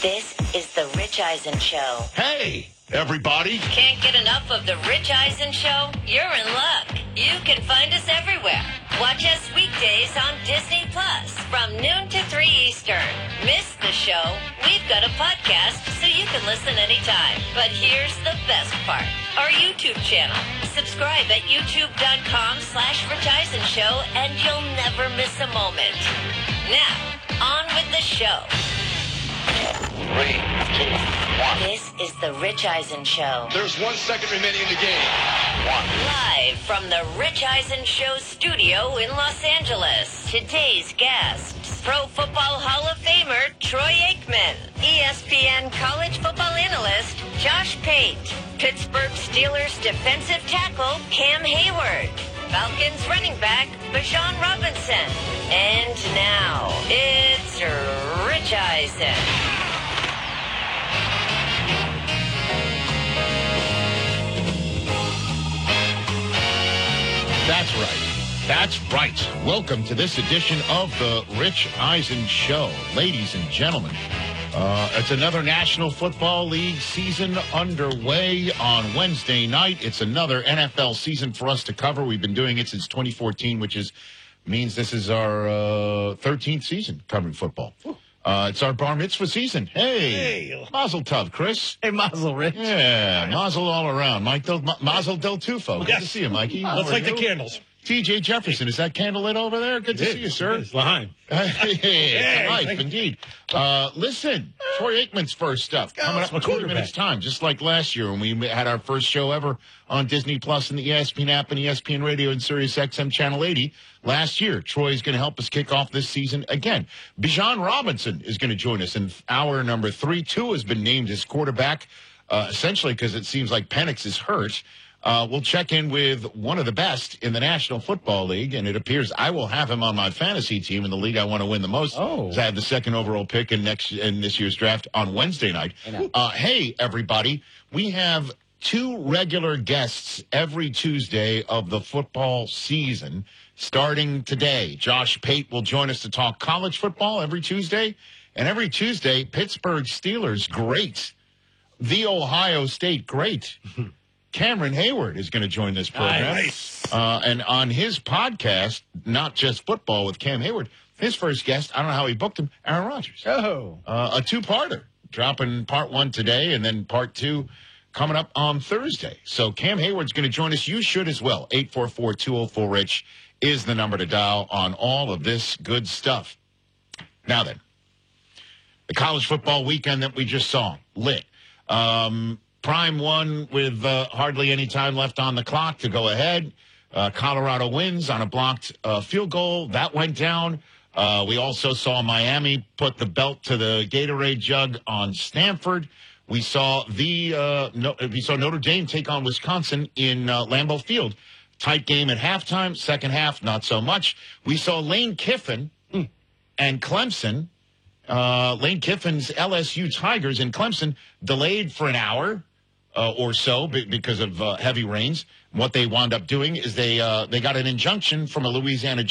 This is The Rich Eisen Show. Hey, everybody. Can't get enough of The Rich Eisen Show? You're in luck. You can find us everywhere. Watch us weekdays on Disney Plus from noon to 3 Eastern. Miss the show? We've got a podcast so you can listen anytime. But here's the best part. Our YouTube channel. Subscribe at youtube.com/Rich Eisen Show and you'll never miss a moment. Now, on with the show. 3, 2, 1. This is The Rich Eisen Show. There's 1 second remaining in the game. 1. Live from the Rich Eisen Show studio in Los Angeles. Today's guests, Pro Football Hall of Famer Troy Aikman, ESPN college football analyst Josh Pate, Pittsburgh Steelers defensive tackle Cam Hayward, Falcons running back Bijan Robinson. And now, it's Rich Eisen. That's right. That's right. Welcome to this edition of the Rich Eisen Show. Ladies and gentlemen, it's another National Football League season underway on Wednesday night. It's another NFL season for us to cover. We've been doing it since 2014, which means this is our 13th season covering football. It's our bar mitzvah season. Hey. Mazel tov, Chris. Hey, Mazel, Rich. Yeah, mazel all around. Mazel del Tufo. Good to see you, Mikey. Let's light the candles. TJ Jefferson, is that candle lit over there? Good to see you, sir. It's Lahaim. Hey, life, indeed. Listen, Troy Aikman's first up. Coming up in 20 minutes' time, just like last year when we had our first show ever on Disney Plus and the ESPN app and ESPN Radio and Sirius XM Channel 80. Last year, Troy's going to help us kick off this season again. Bijan Robinson is going to join us in hour number 3. Tua has been named as quarterback, essentially because it seems like Penix is hurt. We'll check in with one of the best in the National Football League, and it appears I will have him on my fantasy team in the league I want to win the most. I have the second overall pick in this year's draft on Wednesday night. Hey, everybody, we have 2 regular guests every Tuesday of the football season starting today. Josh Pate will join us to talk college football every Tuesday, and every Tuesday, Pittsburgh Steelers great, the Ohio State great. Cameron Hayward is going to join this program. Nice. And on his podcast, Not Just Football with Cam Hayward, his first guest, I don't know how he booked him, Aaron Rodgers. A 2-parter, dropping part 1 today and then part 2 coming up on Thursday. So Cam Hayward's going to join us. You should as well. 844-204-RICH is the number to dial on all of this good stuff. Now then, the college football weekend that we just saw, lit. Prime won with hardly any time left on the clock to go ahead. Colorado wins on a blocked field goal. That went down. We also saw Miami put the belt to the Gatorade jug on Stanford. We saw Notre Dame take on Wisconsin in Lambeau Field. Tight game at halftime. Second half, not so much. We saw Lane Kiffin and Clemson. Lane Kiffin's LSU Tigers and Clemson delayed for an hour or so because of heavy rains. What they wound up doing is they got an injunction from a Louisiana